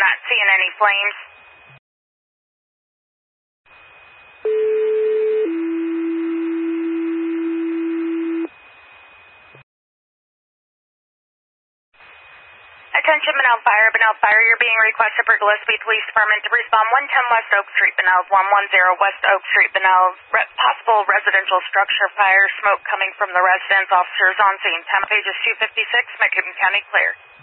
not seeing any flames. Attention, Benel Fire. Benel Fire, you're being requested for Gillespie Police Department to respond 110 West Oak Street, Benel, 110 West Oak Street, Benel. Possible residential structure fire, smoke coming from the residence. Officers on scene. Time pages 256, Macomb County clear.